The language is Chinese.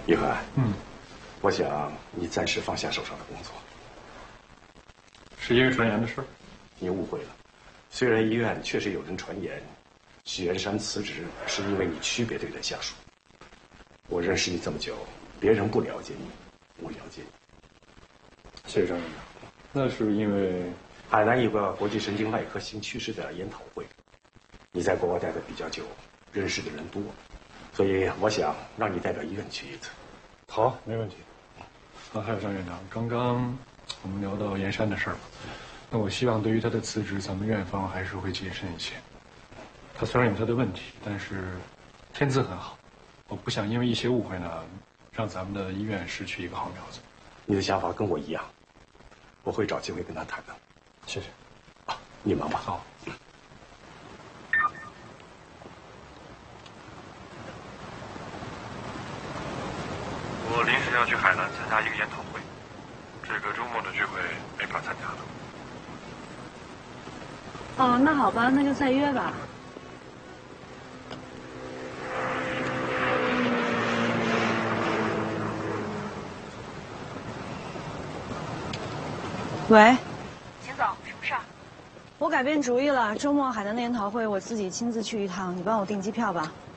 于涵，我想你暂时放下手上的工作。 是因为传言的事？ 你误会了，虽然医院确实有人传言许元山辞职是因为你区别对待下属，我认识你这么久，别人不了解你，我了解你。 谢谢张院长。那是因为海南有个国际神经外科新趋势的研讨会，你在国外待的比较久，认识的人多，所以我想让你代表医院去一次。 好，没问题。还有张院长，刚刚我们聊到严山的事儿，那我希望对于他的辞职，咱们院方还是会谨慎一些。他虽然有他的问题，但是天资很好，我不想因为一些误会呢，让咱们的医院失去一个好苗子。 你的想法跟我一样，我会找机会跟他谈的。 谢谢。 你忙吧。 好。 我临时要去海南参加一个研讨会，这个周末的聚会没法参加了。 哦，那好吧，那就再约吧。喂， 秦总，什么事儿？ 我改变主意了，周末海南的研讨会我自己亲自去一趟，你帮我订机票吧。